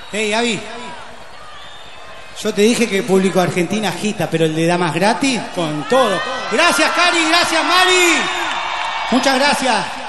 Hey, Avi. Yo te dije que el público argentino agita, pero el de damas gratis, con todo. Gracias, Cari, gracias, Mari. Muchas gracias.